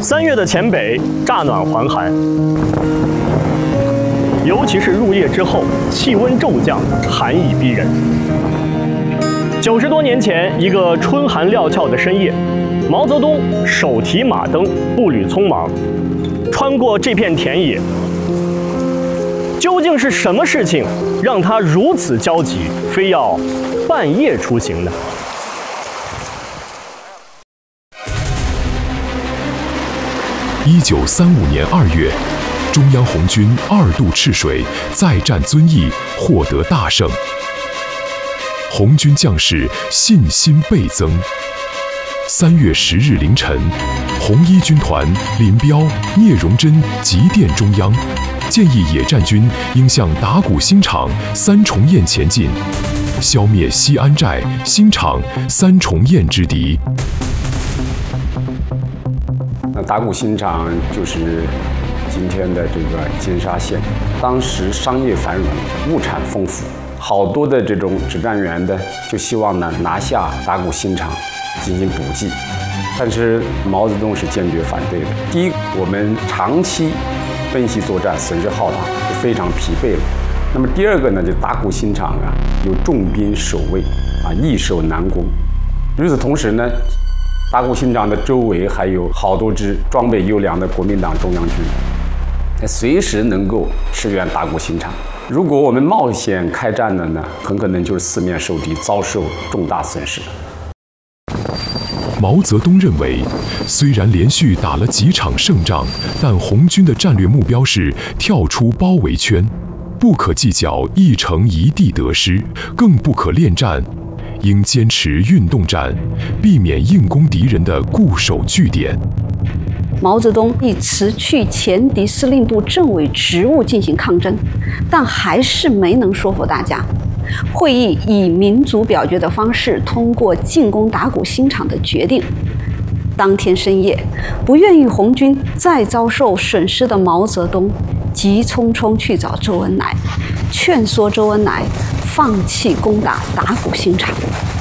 3月的黔北乍暖还寒，尤其是入夜之后，气温骤降，寒意逼人。90多年前，一个春寒料峭的深夜，毛泽东手提马灯，步履匆忙，穿过这片田野。究竟是什么事情让他如此焦急，非要半夜出行呢 ？1935年2月，中央红军2渡赤水，再战遵义，获得大胜。红军将士信心倍增。3月10日凌晨，红一军团林彪、聂荣臻急电中央，建议野战军应向打鼓新场、三重堰前进，消灭西安寨、新场、三重堰之敌。 那打鼓新场就是今天的这个金沙县，当时商业繁荣，物产丰富，好多的这种指战员的就希望呢拿下打鼓新场进行补给，但是毛泽东是坚决反对的。第一，我们长期奔袭作战，损失浩大，就非常疲惫了。那么第二个呢，就打鼓新场啊有重兵守卫啊，易守难攻。与此同时呢，打鼓新场的周围还有好多支装备优良的国民党中央军，随时能够驰援打鼓新场。如果我们冒险开战了呢，很可能就是四面受敌，遭受重大损失。 毛泽东认为，虽然连续打了几场胜仗，但红军的战略目标是跳出包围圈，不可计较一城一地得失，更不可恋战，应坚持运动战，避免硬攻敌人的固守据点。 毛泽东以辞去前敌司令部政委职务进行抗争，但还是没能说服大家。会议以民主表决的方式通过进攻打鼓新场的决定。当天深夜，不愿与红军再遭受损失的毛泽东急匆匆去找周恩来，劝说周恩来放弃攻打打鼓新场。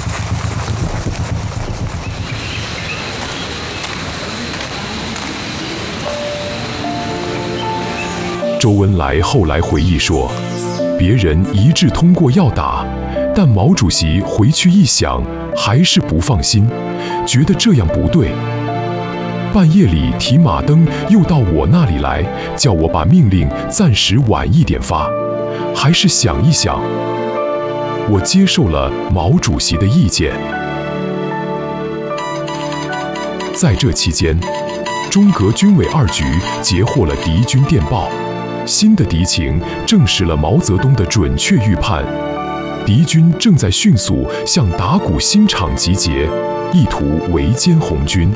周恩来后来回忆说，别人一致通过要打，但毛主席回去一想，还是不放心，觉得这样不对。半夜里提马灯又到我那里来，叫我把命令暂时晚一点发，还是想一想。我接受了毛主席的意见。在这期间，中革军委2局截获了敌军电报。新的敌情证实了毛泽东的准确预判，敌军正在迅速向打鼓新场集结，意图围歼红军。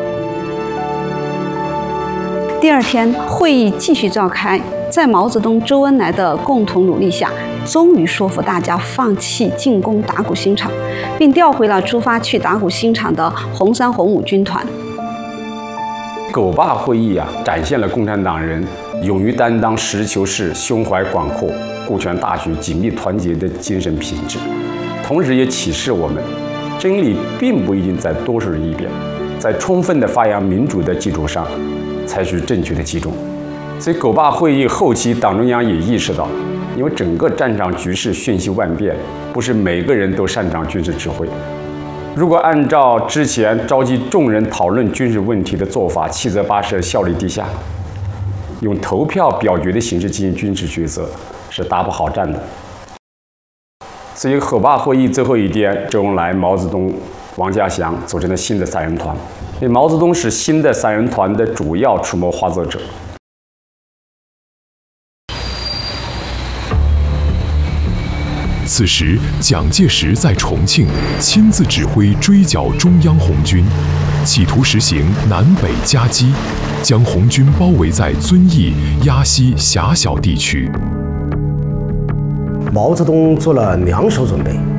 第二天，会议继续召开，在毛泽东、周恩来的共同努力下，终于说服大家放弃进攻打鼓新场，并调回了出发去打鼓新场的红3、红5军团。 狗坝会议啊，展现了共产党人勇于担当、实事求是、胸怀广阔、顾全大局、紧密团结的精神品质，同时也启示我们，真理并不一定在多数人一边，在充分的发扬民主的基础上，采取正确的集中。所以，狗坝会议后期，党中央也意识到，因为整个战场局势瞬息万变，不是每个人都擅长军事指挥。如果按照之前召集众人讨论军事问题的做法，七则八赦，效率低下。用投票表决的形式进行军事决策是打不好战的。所以，狗坝会议最后一天，周恩来、毛泽东、王稼祥组成了新的3人团。因为毛泽东是新的3人团的主要出谋划策者。 此时，蒋介石在重庆亲自指挥追剿中央红军，企图实行南北夹击，将红军包围在遵义、鸭溪狭小地区。 毛泽东做了2手准备。